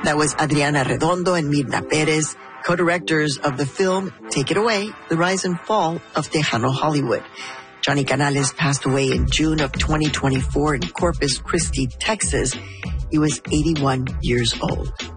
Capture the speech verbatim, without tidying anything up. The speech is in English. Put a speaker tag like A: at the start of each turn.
A: That was Adriana Redondo and Mirna Perez, co-directors of the film Take It Away, The Rise and Fall of Tejano Hollywood. Johnny Canales passed away in June of twenty twenty-four in Corpus Christi, Texas. He was eighty-one years old.